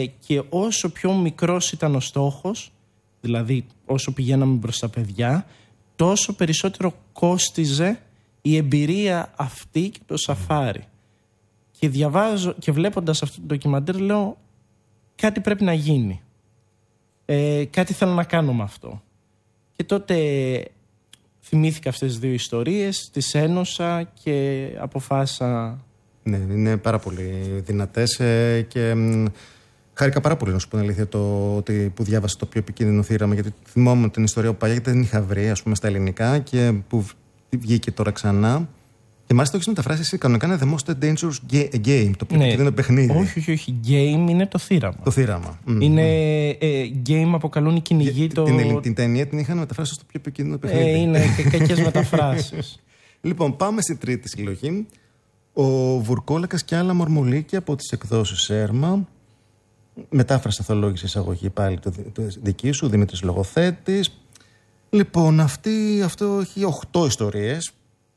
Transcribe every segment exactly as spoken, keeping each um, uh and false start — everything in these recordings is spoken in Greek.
και όσο πιο μικρός ήταν ο στόχος, δηλαδή όσο πηγαίναμε προς τα παιδιά, τόσο περισσότερο κόστιζε η εμπειρία αυτή και το σαφάρι. Και διαβάζω και βλέποντας αυτό το ντοκιμαντέρ λέω κάτι πρέπει να γίνει. Ε, κάτι θέλω να κάνω με αυτό. Και τότε θυμήθηκα αυτές τις δύο ιστορίες, τις ένωσα και αποφάσισα. Ναι, είναι πάρα πολύ δυνατές ε, και μ, χάρηκα πάρα πολύ να σου πω την αλήθεια το ότι που διάβασα το πιο επικίνδυνο θύραμα, γιατί θυμόμουν την ιστορία που παλιά γιατί δεν είχα βρει ας πούμε στα ελληνικά και που βγήκε τώρα ξανά. Και μάλιστα το έχεις μεταφράσει εσύ κανονικά είναι The Most Dangerous Game, το πιο ναι. επικίνδυνο παιχνίδι. Όχι, όχι, όχι. Game είναι το θύραμα. Το θύραμα. Είναι ε, game αποκαλούν οι κυνηγοί. Το... Την, την, την ταινία την είχαν μεταφράσει στο πιο επικίνδυνο παιχνίδι. Ε, είναι κακές μεταφράσεις. Λοιπόν, πάμε στη τρίτη συλλογή. Ο Βουρκόλακας και άλλα μορμολίκια από τις εκδόσεις Έρμα. Μετάφραση, αθολόγηση, εισαγωγή πάλι το, το δική σου, Δημήτρης Λογοθέτης. Λοιπόν, αυτή, αυτό έχει οχτώ ιστορίες.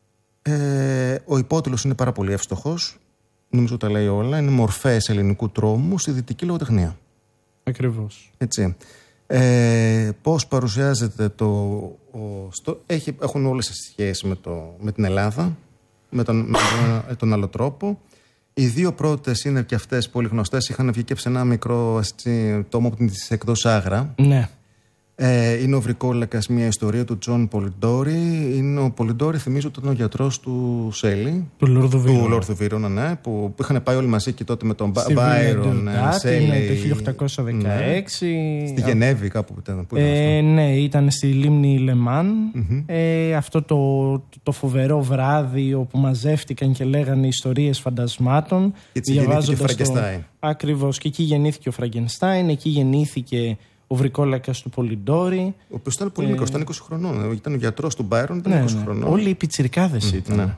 Ε, ο υπότιτλος είναι πάρα πολύ εύστοχος. Νομίζω τα λέει όλα. Είναι μορφές ελληνικού τρόμου στη δυτική λογοτεχνία. Ακριβώς. Έτσι. Ε, πώς παρουσιάζεται το... Ο, στο, έχει, έχουν όλες τις σχέσεις με, το, με την Ελλάδα, με τον, με τον, τον άλλο τρόπο. Οι δύο πρώτες είναι και αυτές πολύ γνωστές. Είχαν βγει και σε ένα μικρό έτσι, τόμο από την εκδόση Άγρα. Ναι. Ε, είναι ο Βρικόλακας, μια ιστορία του Τζον Πολιντόρη. Είναι ο Πολιντόρη, θυμίζω, ήταν ο γιατρός του Σέλι. Του Λόρδου Βίρονα. Του Λόρδου Βίρονα, ναι. Που είχαν πάει όλοι μαζί και τότε με τον Μπάιρον Σέλι. Είναι το χίλια οκτακόσια δεκαέξι. Ναι. Στη Γενέβη, κάπου ήταν. Πού ήταν ε, ναι, ήταν στη λίμνη Λεμάν. Mm-hmm. Ε, αυτό το, το φοβερό βράδυ όπου μαζεύτηκαν και λέγανε ιστορίες φαντασμάτων. Και έτσι γεννήθηκε ο Φραγκενστάιν. Το... Ακριβώς. Και εκεί γεννήθηκε ο Φραγκενστάιν, εκεί γεννήθηκε ο Βρικόλακας του Πολιντόρη. Ο οποίος ήταν πολύ ε... μικρός, ήταν είκοσι χρονών. Ήταν ο γιατρός του Μπάιρον, ήταν ναι, είκοσι ναι. χρονών. Όλοι οι πιτσιρικάδες mm, ήταν. Ναι.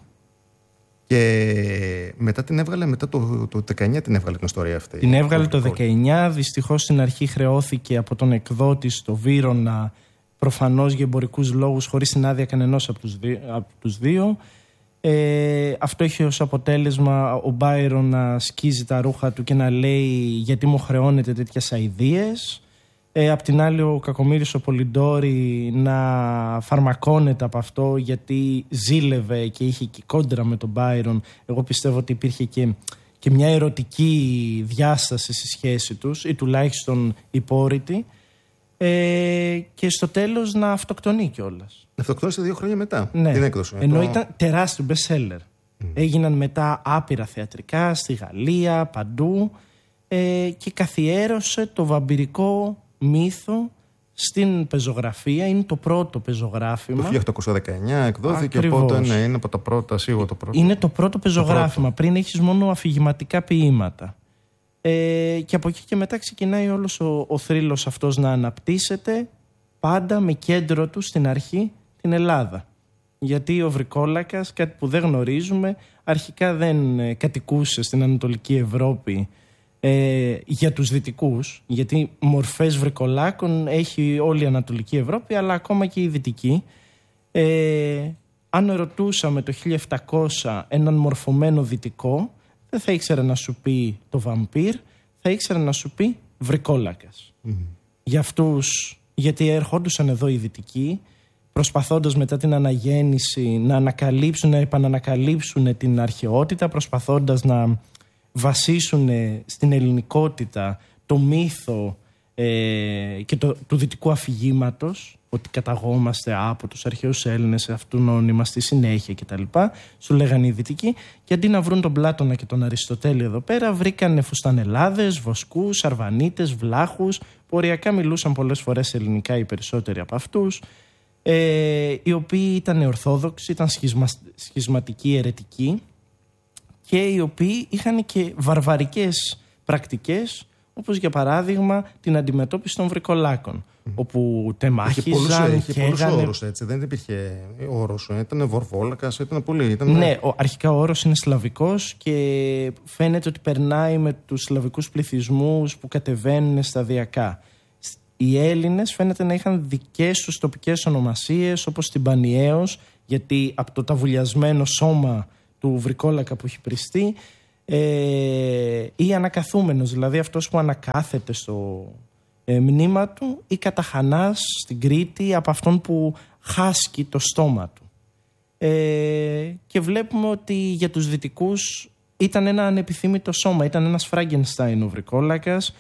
Και μετά την έβγαλε, μετά το, το δεκαεννιά την έβγαλε την ιστορία αυτή. Την έβγαλε το δεκαεννιά. Δυστυχώς στην αρχή χρεώθηκε από τον εκδότη στο Βίρονα, προφανώς για εμπορικούς λόγους, χωρίς την άδεια κανενός από τους δύο. Από τους δύο. Ε, αυτό έχει ως αποτέλεσμα ο Μπάιρον να σκίζει τα ρούχα του και να λέει γιατί μου χρεώνετε τέτοιες αηδίες. Ε, απ' την άλλη ο κακομοίρης ο Πολιντόρη να φαρμακώνεται από αυτό γιατί ζήλευε και είχε και κόντρα με τον Μπάιρον. Εγώ πιστεύω ότι υπήρχε και, και μια ερωτική διάσταση στη σχέση τους ή τουλάχιστον υπόρρητη. Ε, και στο τέλος να αυτοκτονεί κιόλας. Να αυτοκτονήσει δύο χρόνια μετά ναι. την έκδοση. Ενώ το... ήταν τεράστιο best seller. Mm. Έγιναν μετά άπειρα θεατρικά στη Γαλλία, παντού ε, και καθιέρωσε το βαμπυρικό μύθο στην πεζογραφία. Είναι το πρώτο πεζογράφημα. Το χίλια οκτακόσια δεκαεννιά εκδόθηκε. Ακριβώς. Οπότε ναι, είναι από τα πρώτα, σίγουρα το πρώτο. Είναι το πρώτο πεζογράφημα. Το πρώτο. Πριν έχεις μόνο αφηγηματικά ποίηματα. Ε, και από εκεί και μετά ξεκινάει όλος ο, ο θρύλος αυτός να αναπτύσσεται, πάντα με κέντρο του στην αρχή την Ελλάδα. Γιατί ο Βρικόλακας, κάτι που δεν γνωρίζουμε, αρχικά δεν ε, κατοικούσε στην Ανατολική Ευρώπη ε, για τους δυτικούς, γιατί μορφές βρικολάκων έχει όλη η Ανατολική Ευρώπη, αλλά ακόμα και η δυτική. Ε, αν ρωτούσαμε το χίλια επτακόσια έναν μορφωμένο δυτικό, δεν θα ήξερε να σου πει το βαμπύρ, θα ήξερε να σου πει Βρικόλακας. Mm-hmm. Για αυτούς, γιατί ερχόντουσαν εδώ οι δυτικοί, προσπαθώντας μετά την αναγέννηση να ανακαλύψουν, να επανανακαλύψουν την αρχαιότητα, προσπαθώντας να βασίσουν στην ελληνικότητα το μύθο ε, και το, του δυτικού αφηγήματος, ότι καταγόμαστε από τους αρχαίους Έλληνες, αυτονόημα στη συνέχεια κτλ. Σου λέγανε οι δυτικοί, και αντί να βρουν τον Πλάτωνα και τον Αριστοτέλη εδώ πέρα, βρήκανε φουστανελάδες, βοσκούς, αρβανίτες, βλάχους, που οριακά μιλούσαν πολλές φορές ελληνικά οι περισσότεροι από αυτούς, ε, οι οποίοι ήταν ορθόδοξοι, ήταν σχισμα, σχισματικοί, αιρετικοί, και οι οποίοι είχαν και βαρβαρικές πρακτικές, όπως για παράδειγμα την αντιμετώπιση των βρικολάκων, mm. όπου τεμάχιζαν και πολλούς όρους, έτσι, δεν υπήρχε όρος, ήταν Βορβόλακας, ήταν πολύ... Ήταν... Ναι, ο, αρχικά ο όρος είναι σλαβικός και φαίνεται ότι περνάει με τους σλαβικούς πληθυσμούς που κατεβαίνουν σταδιακά. Οι Έλληνες φαίνεται να είχαν δικές τους τοπικές ονομασίες, όπως την Πανιαίος, γιατί από το ταβουλιασμένο σώμα του Βρικόλακα που έχει πριστεί, ε, ή ανακαθούμενος, δηλαδή αυτός που ανακάθεται στο ε, μνήμα του, ή καταχανάς στην Κρήτη από αυτόν που χάσκει το στόμα του. Ε, και βλέπουμε ότι για τους Δυτικούς ήταν ένα ανεπιθύμητο σώμα, ήταν ένας Φράγκενστάιν ο Βρικόλακας,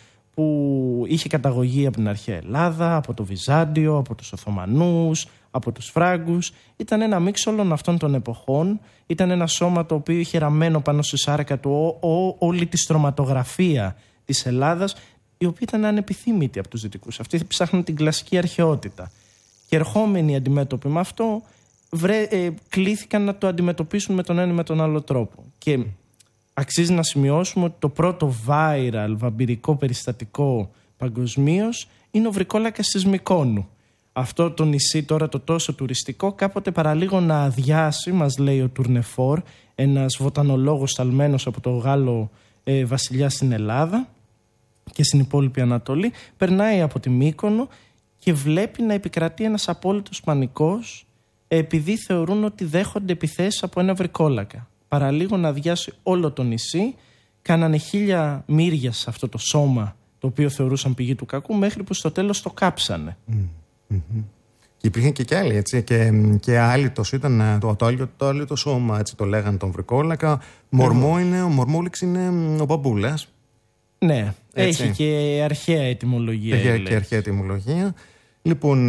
που είχε καταγωγή από την αρχαία Ελλάδα, από το Βυζάντιο, από τους Οθωμανούς, από τους Φράγκους. Ήταν ένα μίξ όλων αυτών των εποχών. Ήταν ένα σώμα το οποίο είχε ραμμένο πάνω στη σάρκα του ό, ό, όλη τη στρωματογραφία της Ελλάδας, η οποία ήταν ανεπιθύμητη από τους Δυτικούς. Αυτοί ψάχνουν την κλασική αρχαιότητα. Και ερχόμενοι αντιμέτωποι με αυτό, βρε, ε, κλήθηκαν να το αντιμετωπίσουν με τον ένα ή με τον άλλο τρόπο. Και αξίζει να σημειώσουμε ότι το πρώτο viral βαμπυρικό περιστατικό παγκοσμίως είναι ο Βρικόλακας της Μυκόνου. Αυτό το νησί τώρα το τόσο τουριστικό κάποτε παραλίγο να αδειάσει, μας λέει ο Τουρνεφόρ, ένας βοτανολόγος σταλμένος από το Γάλλο ε, βασιλιά στην Ελλάδα και στην υπόλοιπη Ανατολή, περνάει από τη Μύκονο και βλέπει να επικρατεί ένας απόλυτος πανικός, επειδή θεωρούν ότι δέχονται επιθέσεις από ένα βρικόλακα. Παραλίγο να αδειάσει όλο το νησί, κάνανε χίλια μύρια σε αυτό το σώμα το οποίο θεωρούσαν πηγή του κακού, μέχρι που στο τέλος το κάψανε. Mm-hmm. Και υπήρχαν και κι άλλοι, έτσι, και, και άλυτος ήταν το, το, το, το άλυτο σώμα, έτσι το λέγανε τον βρικόλακα. Μορμό είναι, ο Μορμούληξ είναι ο μπαμπούλας. Ναι, έτσι. Έχει και αρχαία ετυμολογία. Έχει και αρχαία ετυμολογία. Λοιπόν,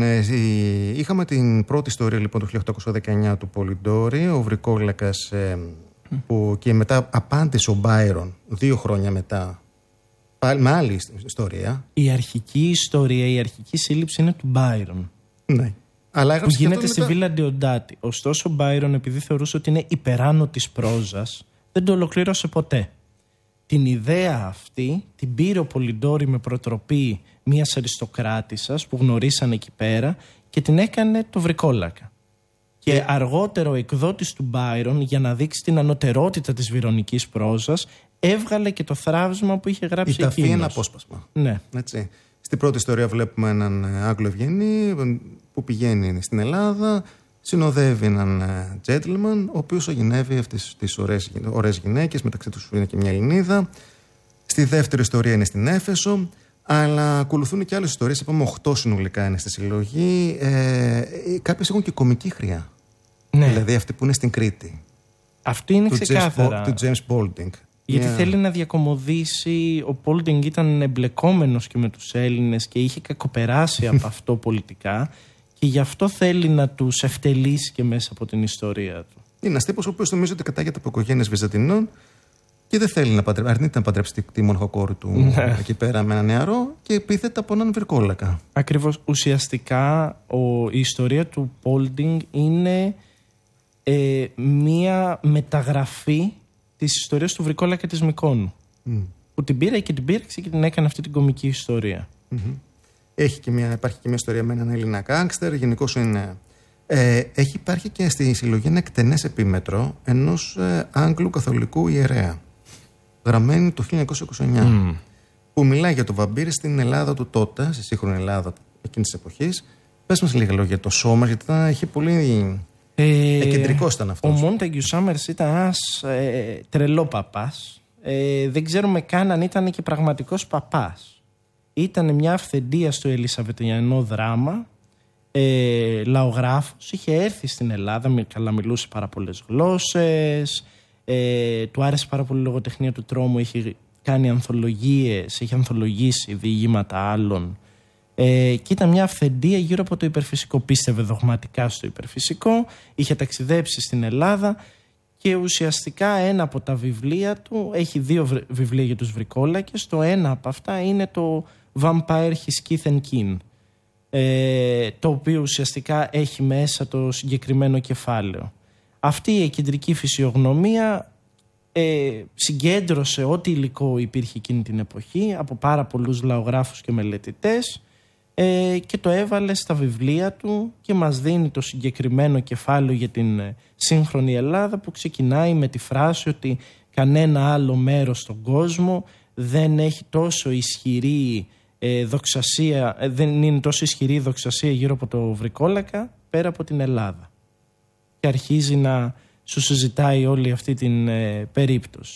είχαμε την πρώτη ιστορία λοιπόν το χίλια οκτακόσια δεκαεννιά του Πολυντόρη, ο βρικόλακας ε, που και μετά απάντησε ο Μπάιρον δύο χρόνια μετά πάλι, με άλλη ιστορία. Η αρχική ιστορία, η αρχική σύλληψη είναι του Μπάιρον. Ναι. Αλλά που γίνεται μετά... στη Βίλα Ντιοντάτη. Ωστόσο ο Μπάιρον, επειδή θεωρούσε ότι είναι υπεράνω της πρόζας, δεν το ολοκλήρωσε ποτέ. Την ιδέα αυτή την πήρε ο Πολυντόρη με προτροπή μιας αριστοκράτισσας που γνωρίσανε εκεί πέρα και την έκανε το βρικόλακα. Και yeah. αργότερο ο εκδότης του Μπάιρον, για να δείξει την ανωτερότητα της βυρωνικής πρόζας, έβγαλε και το θράψμα που είχε γράψει εκείνος. Η ταφή ένα απόσπασμα. Ναι. Έτσι. Στην πρώτη ιστορία βλέπουμε έναν Άγγλο ευγενή που πηγαίνει στην Ελλάδα, συνοδεύει έναν gentleman, ο οποίος αγινεύει αυτές τις ωραίες, ωραίες γυναίκες, μεταξύ τους είναι και μια Ελληνίδα. Στη δεύτερη ιστορία είναι στην Έφεσο, αλλά ακολουθούν και άλλες ιστορίες. Είπαμε οκτώ συνολικά είναι στη συλλογή. Ε, κάποιες έχουν και κομική χρειά. Ναι. Δηλαδή αυτή που είναι στην Κρήτη. Αυτή είναι του ξεκάθαρα. James, του James Balding. Γιατί yeah. θέλει να διακομωδήσει. Ο Balding ήταν εμπλεκόμενος και με τους Έλληνες και είχε κακοπεράσει από αυτό πολιτικά. Και γι' αυτό θέλει να τους ευτελίσει και μέσα από την ιστορία του. Είναι ένας τύπος ο οποίος νομίζω ότι κατάγεται από οικογένειες Βυζαντινών και δεν θέλει να παντρέψει, αρνείται να παντρέψει τη, τη μοναχοκόρη του ναι. εκεί πέρα με ένα νεαρό και επίθεται από έναν βρικόλακα. Ακριβώς. Ουσιαστικά ο, η ιστορία του Balding είναι ε, μία μεταγραφή της ιστορίας του βρικόλακα της Μυκόνου. Mm. Που την πήρε και την πήρεξε και την έκανε αυτή την κομική ιστορία. Mm-hmm. Έχει και μια, υπάρχει και μια ιστορία με έναν Έλληνα γκάνγκστερ. Γενικώς είναι. Ε, έχει υπάρχει και στη συλλογή ένα εκτενές επίμετρο ενός ε, Άγγλου καθολικού ιερέα. Γραμμένη το χίλια εννιακόσια είκοσι εννιά. Mm. Που μιλάει για το βαμπύρι στην Ελλάδα του τότε, στη σύγχρονη Ελλάδα εκείνης της εποχής. Πες μας λίγα λόγια για το σώμα, γιατί ήταν, είχε πολύ. Ε, εκεντρικός ήταν αυτός. Ο Μόνταγκιου Σάμερς ήταν ένας ε, τρελό παπάς. Ε, δεν ξέρουμε καν αν ήταν και πραγματικός παπάς. Ήταν μια αυθεντία στο ελισαβετιανό δράμα, ε, λαογράφος, είχε έρθει στην Ελλάδα, καλά μιλούσε πάρα πολλές γλώσσες, ε, του άρεσε πάρα πολύ η λογοτεχνία του τρόμου, είχε κάνει ανθολογίες, είχε ανθολογήσει διηγήματα άλλων ε, και ήταν μια αυθεντία γύρω από το υπερφυσικό, πίστευε δογματικά στο υπερφυσικό, είχε ταξιδέψει στην Ελλάδα και ουσιαστικά ένα από τα βιβλία του, έχει δύο βιβλία για τους βρικόλακες, το ένα από αυτά είναι το Vampire His Kith and Kin, ε, το οποίο ουσιαστικά έχει μέσα το συγκεκριμένο κεφάλαιο. Αυτή η κεντρική φυσιογνωμία ε, συγκέντρωσε ό,τι υλικό υπήρχε εκείνη την εποχή από πάρα πολλούς λαογράφους και μελετητές ε, και το έβαλε στα βιβλία του και μας δίνει το συγκεκριμένο κεφάλαιο για την σύγχρονη Ελλάδα, που ξεκινάει με τη φράση ότι κανένα άλλο μέρος στον κόσμο δεν έχει τόσο ισχυρή ε, δοξασία, ε, δεν είναι τόσο ισχυρή δοξασία γύρω από το βρικόλακα πέρα από την Ελλάδα. Και αρχίζει να σου συζητάει όλη αυτή την ε, περίπτωση.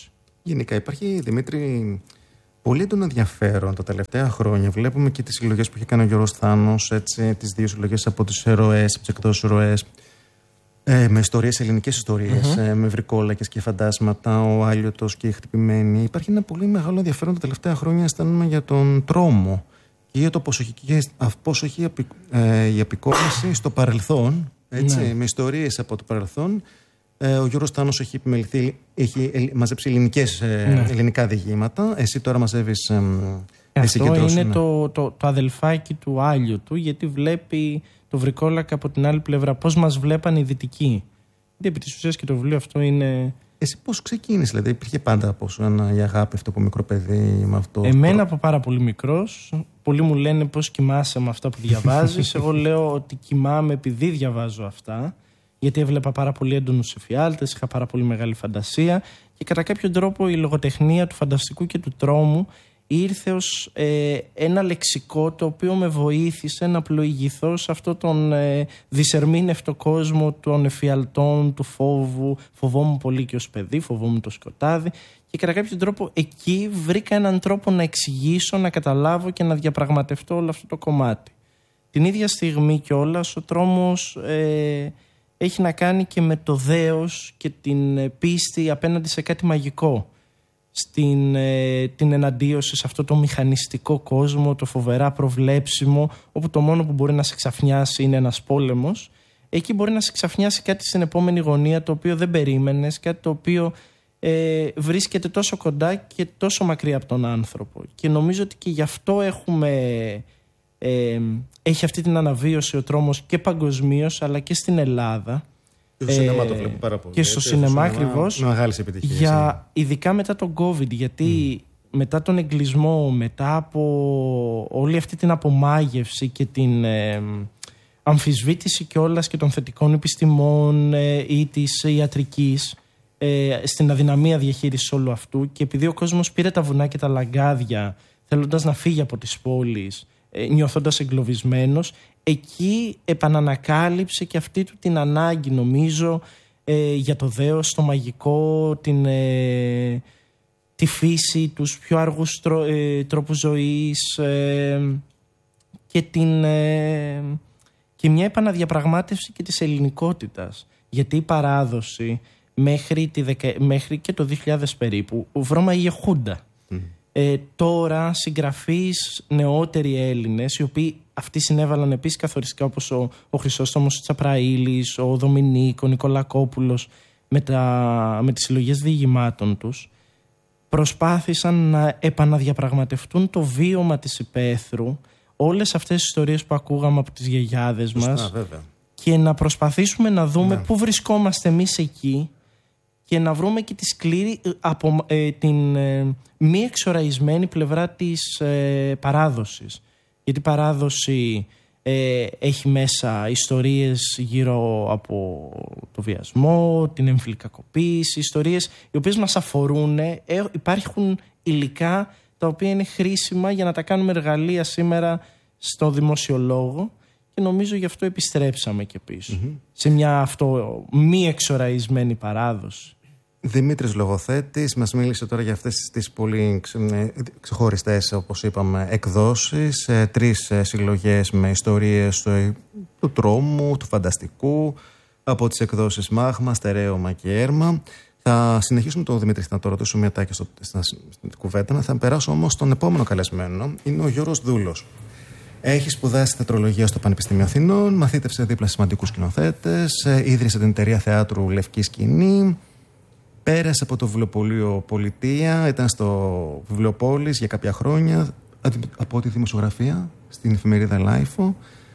Γενικά υπάρχει, Δημήτρη, πολύ έντονο ενδιαφέρον τα τελευταία χρόνια. Βλέπουμε και τις συλλογές που έχει κάνει ο Γιώργος Θάνος, έτσι, τις δύο συλλογές από τις ηρωές, από τις εκδόσεις ηρωές, ε, με ιστορίες, ελληνικές ιστορίες, mm-hmm. ε, με βρικόλακες και φαντάσματα, ο Άλιωτος και οι Χτυπημένοι. Υπάρχει ένα πολύ μεγάλο ενδιαφέρον τα τελευταία χρόνια, αισθάνομαι, για τον τρόμο και για το πόσο έχει, πόσο έχει ε, η απεικόνιση στο παρελθόν, έτσι, ναι. με ιστορίες από το παρελθόν. Ε, ο Γιώργος Θάνος έχει επιμεληθεί, έχει μαζέψει ελληνικές, ναι. ελληνικά διηγήματα. Εσύ τώρα μαζεύεις. Ε, Αυτό είναι ναι. το, το, το αδελφάκι του Άλιου του, γιατί βλέπει το βρικόλακα από την άλλη πλευρά. Πώς μας βλέπαν οι Δυτικοί. Γιατί επί της ουσίας και το βιβλίο αυτό είναι. Εσύ πώς ξεκίνησες, δηλαδή υπήρχε πάντα από σου ένα, η αγάπη αυτό από μικρό παιδί με αυτό? Εμένα από πάρα πολύ μικρός. Πολλοί μου λένε πώς κοιμάσαι με αυτά που διαβάζεις. Εγώ λέω ότι κοιμάμαι επειδή διαβάζω αυτά. Γιατί έβλεπα πάρα πολύ έντονους εφιάλτες, είχα πάρα πολύ μεγάλη φαντασία και κατά κάποιο τρόπο η λογοτεχνία του φανταστικού και του τρόμου ήρθε ως ε, ένα λεξικό το οποίο με βοήθησε να πλοηγηθώ σε αυτόν τον ε, δυσερμήνευτο κόσμο των εφιαλτών, του φόβου. Φοβόμουν πολύ και ως παιδί, φοβόμουν το σκοτάδι και κατά κάποιο τρόπο εκεί βρήκα έναν τρόπο να εξηγήσω, να καταλάβω και να διαπραγματευτώ όλο αυτό το κομμάτι. Την ίδια στιγμή κιόλας ο τρόμος ε, έχει να κάνει και με το δέος και την πίστη απέναντι σε κάτι μαγικό. Στην, ε, την εναντίωση σε αυτό το μηχανιστικό κόσμο, το φοβερά προβλέψιμο, όπου το μόνο που μπορεί να σε ξαφνιάσει είναι ένας πόλεμος. Εκεί μπορεί να σε ξαφνιάσει κάτι στην επόμενη γωνία το οποίο δεν περίμενες, κάτι το οποίο ε, βρίσκεται τόσο κοντά και τόσο μακριά από τον άνθρωπο. Και νομίζω ότι και γι' αυτό έχουμε... Ε, έχει αυτή την αναβίωση ο τρόμος και παγκοσμίως αλλά και στην Ελλάδα. Και στο ε, σινεμά το βλέπω πάρα πολύ. Και στο σινεμά ακριβώς. Με μεγάλες επιτυχίες. Για, ειδικά μετά τον COVID, γιατί mm. μετά τον εγκλισμό, μετά από όλη αυτή την απομάγευση και την ε, αμφισβήτηση κιόλας και των θετικών επιστημών ε, ή της ιατρικής, ε, στην αδυναμία διαχείρισης όλου αυτού, και επειδή ο κόσμος πήρε τα βουνά και τα λαγκάδια θέλοντας να φύγει από τις πόλεις, νιώθοντας εγκλωβισμένος, εκεί επανανακάλυψε και αυτή του την ανάγκη, νομίζω, ε, για το δέος, το μαγικό, την, ε, τη φύση, τους πιο αργούς τρό, ε, τρόπους ζωής ε, και, την, ε, και μια επαναδιαπραγμάτευση και της ελληνικότητας. Γιατί η παράδοση μέχρι, τη δεκα, μέχρι και το δύο χιλιάδες περίπου, ο Βρώμα είχε χούντα. Mm. Ε, τώρα συγγραφείς νεότεροι Έλληνες, οι οποίοι αυτοί συνέβαλαν επίσης καθοριστικά, όπως ο, ο Χρυσόστομος Τσαπραήλης, ο Δομινίκ, ο Νικολακόπουλος, με, τα, με τις συλλογές διηγημάτων τους, προσπάθησαν να επαναδιαπραγματευτούν το βίωμα της υπαίθρου, όλες αυτές τις ιστορίες που ακούγαμε από τις γιαγιάδες μας. Σωστά, βέβαια. Και να προσπαθήσουμε να δούμε ναι. πού βρισκόμαστε εμείς εκεί και να βρούμε και τη σκληρή, από, ε, την ε, μη εξοραϊσμένη πλευρά της ε, παράδοσης. Γιατί η παράδοση ε, έχει μέσα ιστορίες γύρω από το βιασμό, την εμφυλικακοποίηση, ιστορίες οι οποίες μας αφορούν. Ε, υπάρχουν υλικά τα οποία είναι χρήσιμα για να τα κάνουμε εργαλεία σήμερα στο δημοσιολόγο. Και νομίζω γι' αυτό επιστρέψαμε και πίσω. Mm-hmm. Σε μια αυτό μη εξοραϊσμένη παράδοση. Δημήτρης Λογοθέτης μας μίλησε τώρα για αυτές τις πολύ ξεχωριστές, όπως είπαμε, εκδόσεις. Τρεις συλλογές με ιστορίες του τρόμου, του φανταστικού, από τις εκδόσεις Μάγμα, Στερέωμα και Έρμα. Θα συνεχίσουμε τον Δημήτρη να το ρωτήσω μια τάκια στην κουβέντα. Θα περάσω όμως στον επόμενο καλεσμένο. Είναι ο Γιώργος Δούλος. Έχει σπουδάσει θεατρολογία στο Πανεπιστήμιο Αθηνών, μαθήτευσε δίπλα σε σημαντικούς σκηνοθέτες, ίδρυσε την εταιρεία θεάτρου Λευκή Σκηνή, πέρασε από το βιβλιοπωλείο Πολιτεία, ήταν στο Βιβλιοπόλης για κάποια χρόνια, από τη δημοσιογραφία στην εφημερίδα Λάιφο.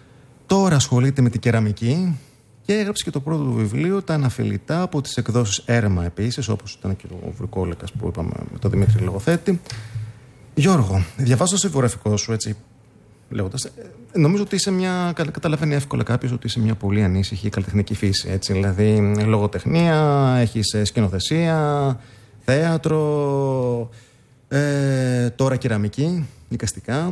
Τώρα ασχολείται με την κεραμική και έγραψε και το πρώτο του βιβλίο, Τα Αναφιλητά, από τις εκδόσεις Έρμα επίσης, όπως ήταν και ο Βρικόλακας που είπαμε με τον Δημήτρη Λογοθέτη. Γιώργο, διαβάζω το βιογραφικό σου έτσι, λέγοντας, νομίζω ότι είσαι μια. Καταλαβαίνει εύκολα κάποιος ότι είσαι μια πολύ ανήσυχη καλλιτεχνική φύση. Έτσι, δηλαδή, λογοτεχνία, έχεις σκηνοθεσία, θέατρο, ε, τώρα κεραμική, εικαστικά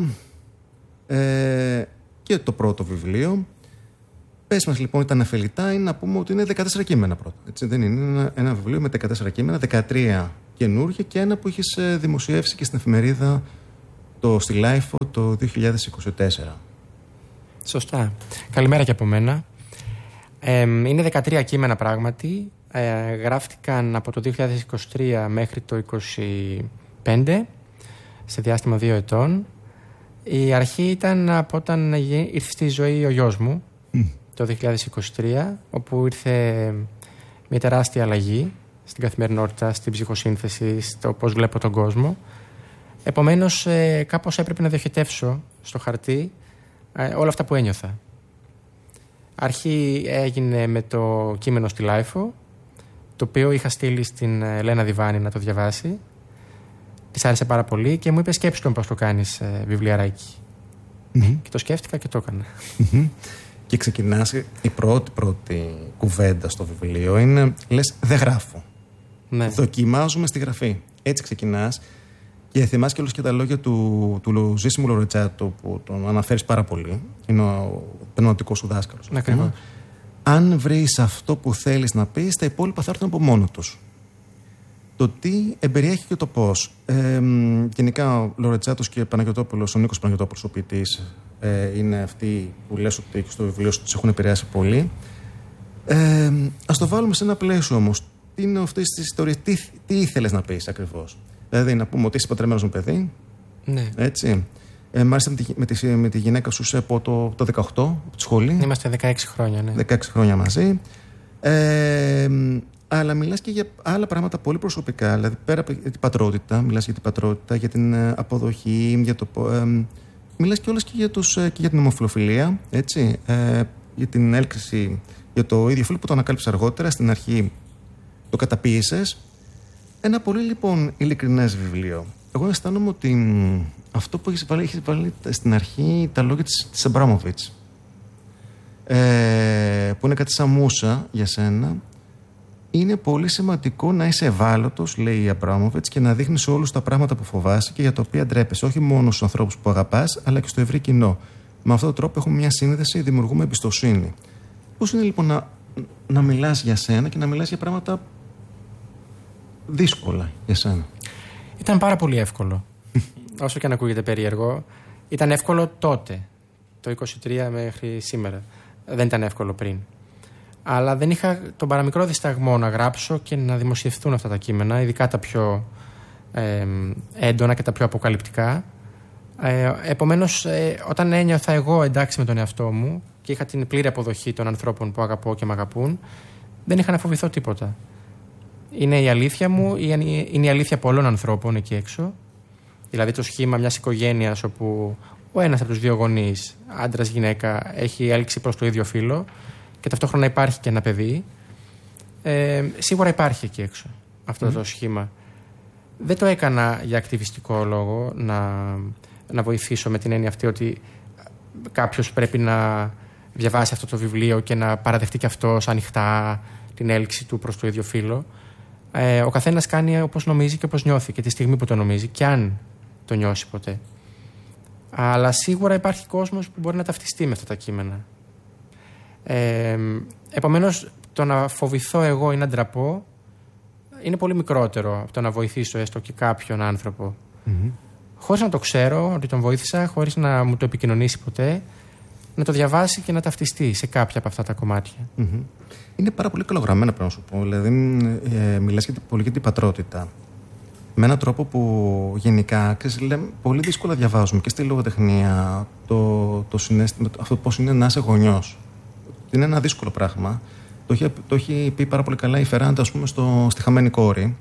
ε, και το πρώτο βιβλίο. Πες μας λοιπόν, τα Αναφιλητά είναι να πούμε ότι είναι δεκατέσσερα κείμενα πρώτα. Έτσι, δεν είναι ένα, ένα βιβλίο με δεκατέσσερα κείμενα, δεκατρία καινούργια και ένα που έχεις δημοσιεύσει και στην εφημερίδα το στη Λάιφο το δύο χιλιάδες είκοσι τέσσερα. Σωστά. Καλημέρα και από μένα. Ε, είναι δεκατρία κείμενα πράγματι. Ε, γράφτηκαν από το δύο χιλιάδες είκοσι τρία μέχρι το είκοσι πέντε, σε διάστημα δύο ετών. Η αρχή ήταν από όταν ήρθε στη ζωή ο γιος μου, mm. το δύο χιλιάδες είκοσι τρία, όπου ήρθε μια τεράστια αλλαγή στην καθημερινότητα, στην ψυχοσύνθεση, στο πώς βλέπω τον κόσμο. Επομένως, ε, κάπως έπρεπε να διοχετεύσω στο χαρτί ε, όλα αυτά που ένιωθα. Αρχή έγινε με το κείμενο στη Λάιφο, το οποίο είχα στείλει στην Ελένα Διβάνη να το διαβάσει. Της άρεσε πάρα πολύ και μου είπε: σκέψου τον πώς το κάνεις ε, βιβλιαράκι. Mm-hmm. Και το σκέφτηκα και το έκανα. Mm-hmm. Και ξεκινάς, η πρώτη πρώτη κουβέντα στο βιβλίο είναι: λες, δεν γράφω. Ναι. Δοκιμάζουμε στη γραφή. Έτσι ξεκινάς. Και θυμάσαι και όλους και τα λόγια του, του Ζήσιμου Λορετσάτο που τον αναφέρεις πάρα πολύ. Είναι ο πνευματικός σου δάσκαλος. Ακριβώς. Αν βρεις αυτό που θέλεις να πεις, τα υπόλοιπα θα έρθουν από μόνο τους. Το τι εμπεριέχει και το πώς. Ε, γενικά, ο Λορετσάτος και ο Παναγιωτόπουλος, ο Νίκος Παναγιωτόπουλος, ο ποιητής, ε, είναι αυτοί που λες ότι στο βιβλίο σου τους έχουν επηρεάσει πολύ. Ε, ας το βάλουμε σε ένα πλαίσιο όμως. Τι είναι αυτές τις ιστορίες, τι, τι ήθελες να πεις ακριβώς. Δηλαδή, να πούμε ότι είσαι παντρεμένος με παιδί. Ναι. Έτσι. Ε, μάλιστα με τη, με, τη, με τη γυναίκα σου από το, το δεκαοκτώ, από τη σχολή. Είμαστε δεκαέξι χρόνια, ναι. δεκαέξι χρόνια μαζί. Ε, αλλά μιλάς και για άλλα πράγματα πολύ προσωπικά. Δηλαδή, πέρα από την πατρότητα, μιλάς για την πατρότητα, για την ε, αποδοχή, για το. Ε, μιλάς και όλες και για, τους, ε, και για την ομοφυλοφιλία, έτσι. Ε, για την έλξη, για το ίδιο φίλο που το ανακάλυψες αργότερα. Στην αρχή το καταπίεσες. Ένα πολύ λοιπόν ειλικρινές βιβλίο. Εγώ αισθάνομαι ότι μ, αυτό που έχεις βάλει, έχεις βάλει στην αρχή τα λόγια της, της Αμπράμοβιτς, ε, που είναι κάτι σαν μούσα για σένα. Είναι πολύ σημαντικό να είσαι ευάλωτος, λέει η Αμπράμοβιτς, και να δείχνεις όλους τα πράγματα που φοβάσαι και για τα οποία ντρέπεσαι, όχι μόνο στους ανθρώπους που αγαπάς, αλλά και στο ευρύ κοινό. Με αυτόν τον τρόπο έχουμε μια σύνδεση, δημιουργούμε εμπιστοσύνη. Πώς είναι λοιπόν να, να μιλάς για σένα και να μιλάς για πράγματα δύσκολα για σένα? Ήταν πάρα πολύ εύκολο. Όσο και αν ακούγεται περίεργο, ήταν εύκολο τότε, το είκοσι τρία μέχρι σήμερα. Δεν ήταν εύκολο πριν. Αλλά δεν είχα τον παραμικρό δισταγμό να γράψω και να δημοσιευθούν αυτά τα κείμενα, ειδικά τα πιο ε, έντονα και τα πιο αποκαλυπτικά. Ε, επομένως, ε, όταν ένιωθα εγώ εντάξει με τον εαυτό μου και είχα την πλήρη αποδοχή των ανθρώπων που αγαπώ και με αγαπούν, δεν είχα να φοβηθώ τίποτα. Είναι η αλήθεια μου, είναι η αλήθεια πολλών ανθρώπων εκεί έξω. Δηλαδή το σχήμα μιας οικογένειας όπου ο ένας από τους δύο γονείς, άντρας γυναίκα, έχει έλξει προς το ίδιο φύλο και ταυτόχρονα υπάρχει και ένα παιδί. Ε, σίγουρα υπάρχει εκεί έξω αυτό mm. το σχήμα. Δεν το έκανα για ακτιβιστικό λόγο, να, να βοηθήσω με την έννοια αυτή ότι κάποιος πρέπει να διαβάσει αυτό το βιβλίο και να παραδεχτεί και αυτός ανοιχτά την έλξη του προς το ίδιο φύλο. Ε, ο καθένας κάνει όπως νομίζει και όπως νιώθει και τη στιγμή που το νομίζει, και αν το νιώσει ποτέ. Αλλά σίγουρα υπάρχει κόσμος που μπορεί να ταυτιστεί με αυτά τα κείμενα. Ε, επομένως, το να φοβηθώ εγώ ή να ντραπώ είναι πολύ μικρότερο από το να βοηθήσω έστω και κάποιον άνθρωπο. Mm-hmm. Χωρίς να το ξέρω ότι τον βοήθησα, χωρίς να μου το επικοινωνήσει ποτέ, να το διαβάσει και να ταυτιστεί σε κάποια από αυτά τα κομμάτια. Mm-hmm. Είναι πάρα πολύ καλογραμμένα, πρέπει να σου πω. Δηλαδή, ε, μιλάς για, πολύ για την πατρότητα. Με έναν τρόπο που γενικά ξέρεις, λέμε, πολύ δύσκολα διαβάζουμε και στη λογοτεχνία το, το συναίσθημα, αυτό πώς είναι να είσαι γονιός. Είναι ένα δύσκολο πράγμα. Το έχει, το έχει πει πάρα πολύ καλά η Φεράντα, ας πούμε, στο, στη Χαμένη Κόρη.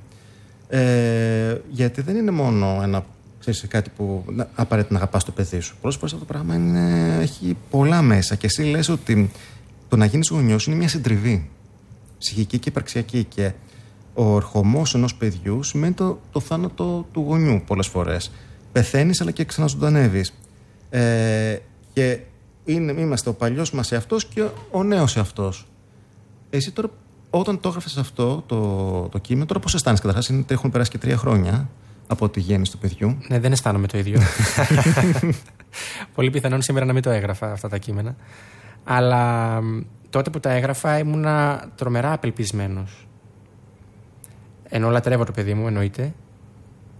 Ε, γιατί δεν είναι μόνο ένα, ξέρεις, κάτι που απαραίτητα να αγαπάς το παιδί σου. Πολλές φορές αυτό το πράγμα είναι, έχει πολλά μέσα. Και εσύ λες ότι το να γίνεις γονιός είναι μια συντριβή ψυχική και υπαρξιακή. Και ο ερχομός ενός παιδιού σημαίνει το, το θάνατο του γονιού πολλές φορές. Πεθαίνεις αλλά και ξαναζωντανεύεις. Ε, και είναι, είμαστε ο παλιός μας εαυτός και ο νέος εαυτός. Εσύ τώρα, όταν το έγραφες αυτό το, το κείμενο, τώρα πώς αισθάνεσαι? Καταρχάς, έχουν περάσει και τρία χρόνια από τη γέννηση του παιδιού. Ναι, δεν αισθάνομαι το ίδιο. Πολύ πιθανόν σήμερα να μην το έγραφα αυτά τα κείμενα. Αλλά τότε που τα έγραφα ήμουνα τρομερά απελπισμένος. Ενώ λατρεύω το παιδί μου, εννοείται.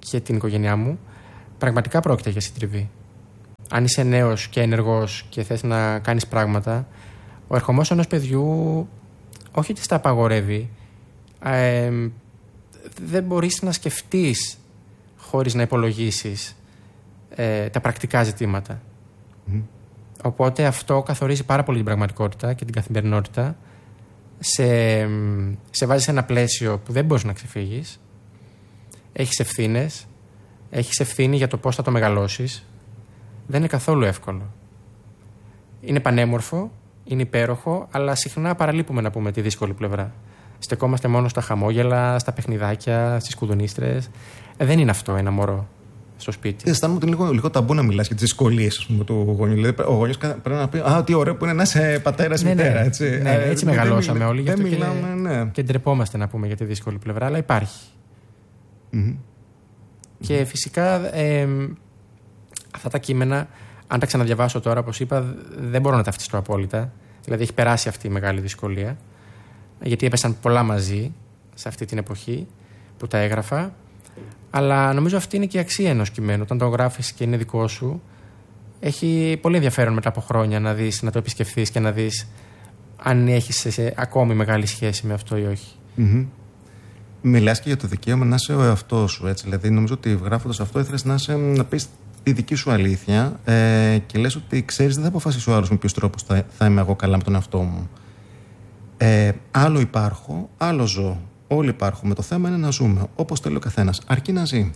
και την οικογένειά μου, πραγματικά πρόκειται για συντριβή. Αν είσαι νέος και ενεργός και θες να κάνεις πράγματα, ο ερχομός ενός παιδιού όχι ότι στα απαγορεύει, ε, δεν μπορείς να σκεφτείς χωρίς να υπολογίσεις ε, τα πρακτικά ζητήματα. Mm. Οπότε αυτό καθορίζει πάρα πολύ την πραγματικότητα και την καθημερινότητα. Σε, σε βάζει σε ένα πλαίσιο που δεν μπορείς να ξεφύγεις. Έχεις ευθύνες. Έχεις ευθύνη για το πώς θα το μεγαλώσεις. Δεν είναι καθόλου εύκολο. Είναι πανέμορφο, είναι υπέροχο, αλλά συχνά παραλείπουμε να πούμε τη δύσκολη πλευρά. Στεκόμαστε μόνο στα χαμόγελα, στα παιχνιδάκια, στις κουδουνίστρες. Ε, δεν είναι αυτό ένα μωρό στο σπίτι. Αισθάνομαι ότι είναι λίγο, λίγο ταμπού να μιλάς για τις δυσκολίες του γονιού. Δηλαδή, ο γονιός πρέπει να πει: Α, τι ωραίο που είναι να είσαι πατέρας ή ναι, μητέρα. Ναι, έτσι, ναι, ε, έτσι μεγαλώσαμε δεν, όλοι. Γι' αυτό μιλάμε, και, ναι. και ντρεπόμαστε να πούμε για τη δύσκολη πλευρά, αλλά υπάρχει. Mm-hmm. Και mm-hmm. φυσικά ε, αυτά τα κείμενα, αν τα ξαναδιαβάσω τώρα, όπως είπα, δεν μπορώ να ταυτιστώ απόλυτα. Δηλαδή, έχει περάσει αυτή η μεγάλη δυσκολία. Γιατί έπεσαν πολλά μαζί σε αυτή την εποχή που τα έγραφα. Αλλά νομίζω αυτή είναι και η αξία ενός κειμένου. Όταν το γράφεις και είναι δικό σου, έχει πολύ ενδιαφέρον μετά από χρόνια να δεις, να το επισκεφθείς και να δεις αν έχεις σε, ακόμη μεγάλη σχέση με αυτό ή όχι. Mm-hmm. Μιλάς και για το δικαίωμα να είσαι ο εαυτός σου. Έτσι. Δηλαδή, νομίζω ότι γράφοντας αυτό ήθελες να, είσαι, να πεις τη δική σου αλήθεια ε, και λες ότι ξέρεις, δεν θα αποφασίσει ο άλλος με ποιος τρόπος θα, θα είμαι εγώ καλά με τον εαυτό μου. Ε, άλλο υπάρχω, άλλο ζω. Όλοι υπάρχουμε. Το θέμα είναι να ζούμε όπως θέλει ο καθένας, αρκεί να ζει.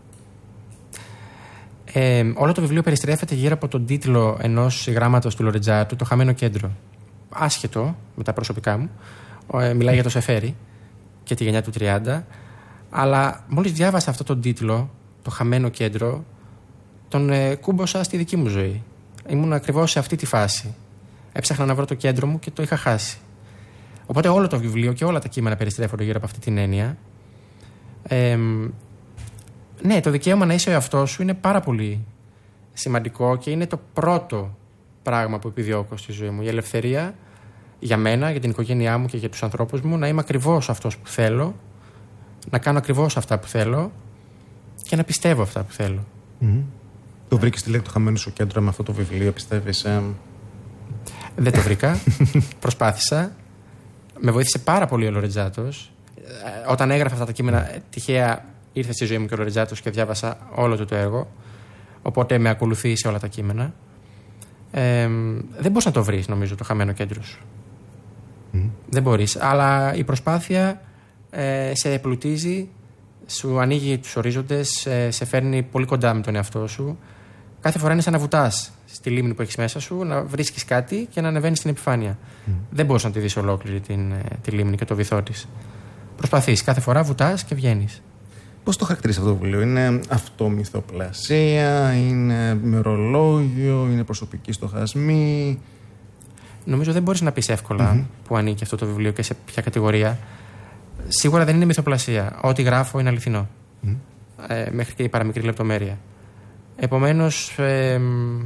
Ε, όλο το βιβλίο περιστρέφεται γύρω από τον τίτλο ενός γράμματος του Λορετζάτου, Το χαμένο κέντρο. Άσχετο με τα προσωπικά μου. Ε, μιλάει για το Σεφέρι και τη γενιά του τριάντα. Αλλά μόλις διάβασα αυτό τον τίτλο, Το χαμένο κέντρο, τον ε, κούμποσα στη δική μου ζωή. Ήμουν ακριβώς σε αυτή τη φάση. Έψαχνα να βρω το κέντρο μου και το είχα χάσει. Οπότε όλο το βιβλίο και όλα τα κείμενα περιστρέφονται γύρω από αυτή την έννοια. Ε, ναι, το δικαίωμα να είσαι ο εαυτός σου είναι πάρα πολύ σημαντικό και είναι το πρώτο πράγμα που επιδιώκω στη ζωή μου. Η ελευθερία για μένα, για την οικογένειά μου και για τους ανθρώπους μου, να είμαι ακριβώς αυτός που θέλω, να κάνω ακριβώς αυτά που θέλω και να πιστεύω αυτά που θέλω. Mm-hmm. Το βρήκες τη λέξη το χαμένο σου κέντρο με αυτό το βιβλίο, πιστεύεις? Ε... Δεν το βρήκα. Προσπάθησα. Με βοήθησε πάρα πολύ ο Λορετζάτος. Όταν έγραφα αυτά τα κείμενα, τυχαία ήρθε στη ζωή μου και ο Λορετζάτος και διάβασα όλο του το έργο. Οπότε με ακολουθεί σε όλα τα κείμενα. Ε, δεν μπορείς να το βρεις, νομίζω, το χαμένο κέντρο σου. Mm. Δεν μπορείς. Αλλά η προσπάθεια ε, σε εμπλουτίζει, σου ανοίγει τους ορίζοντες, ε, σε φέρνει πολύ κοντά με τον εαυτό σου. Κάθε φορά είναι σαν να βουτάς στη λίμνη που έχεις μέσα σου, να βρίσκεις κάτι και να ανεβαίνεις στην επιφάνεια. Mm. Δεν μπορείς να τη δεις ολόκληρη την, τη λίμνη και το βυθό της. Προσπαθείς. Κάθε φορά βουτάς και βγαίνεις. Πώς το χαρακτηρίζεις αυτό το βιβλίο? Είναι αυτομυθοπλασία, είναι μερολόγιο, είναι προσωπική στοχασμή? Νομίζω δεν μπορείς να πεις εύκολα mm-hmm. που ανήκει αυτό το βιβλίο και σε ποια κατηγορία. Σίγουρα δεν είναι μυθοπλασία. Ό,τι γράφω είναι αληθινό. Mm-hmm. Ε, μέχρι και η παραμικρή λεπτομέρεια. Επομένως, ε,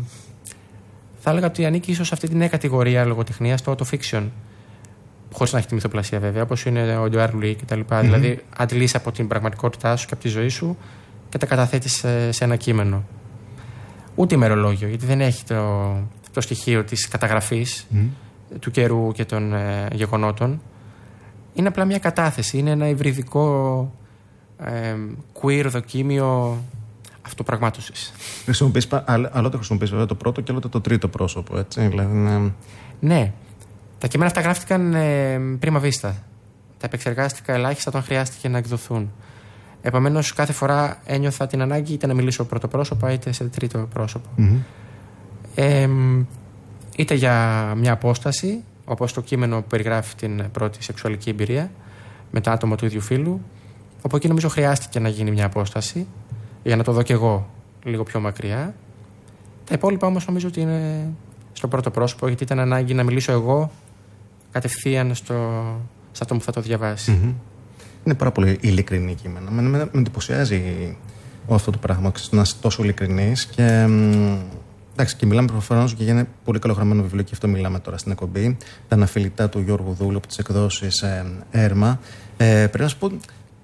θα έλεγα ότι ανήκει ίσως σε αυτή τη νέα κατηγορία λογοτεχνίας, το auto-fiction. Χωρίς να έχει τη μυθοπλασία, βέβαια, όπως είναι ο Εντουάρ Λουί κτλ. Mm-hmm. Δηλαδή, αντλείς από την πραγματικότητά σου και από τη ζωή σου και τα καταθέτεις σε, σε ένα κείμενο. Ούτε ημερολόγιο, γιατί δεν έχει το, το στοιχείο της καταγραφής mm-hmm. του καιρού και των ε, γεγονότων. Είναι απλά μια κατάθεση, είναι ένα υβριδικό ε, queer δοκίμιο αυτοπραγμάτωσης. Χρησιμοποιείς, άλλο το χρησιμοποιείς βέβαια το πρώτο και άλλο το τρίτο πρόσωπο, έτσι. Δηλαδή, ναι. ναι. Τα κείμενα αυτά γράφτηκαν ε, πρίμα βίστα. Τα επεξεργάστηκα ελάχιστα όταν χρειάστηκε να εκδοθούν. Επομένως, κάθε φορά ένιωθα την ανάγκη είτε να μιλήσω πρωτοπρόσωπα είτε σε τρίτο πρόσωπο. Mm-hmm. Ε, είτε για μια απόσταση, όπως το κείμενο που περιγράφει την πρώτη σεξουαλική εμπειρία με τα άτομα του ίδιου φύλου, όπου εκεί νομίζω χρειάστηκε να γίνει μια απόσταση για να το δω κι εγώ λίγο πιο μακριά. Τα υπόλοιπα όμως νομίζω ότι είναι στο πρώτο πρόσωπο, γιατί ήταν ανάγκη να μιλήσω εγώ κατευθείαν στο, σε αυτό που θα το διαβάσει. Mm-hmm. Είναι πάρα πολύ ειλικρινή κείμενα. Με, με, με εντυπωσιάζει αυτό το πράγμα, να είσαι τόσο ειλικρινής. Και, εντάξει, και μιλάμε προφανώς και για ένα πολύ καλογραμμένο βιβλίο, και αυτό μιλάμε τώρα στην εκπομπή. Τα αναφιλητά του Γιώργου Δούλου από τις εκδόσεις ε, Έρμα. Ε, πρέπει να σου πω,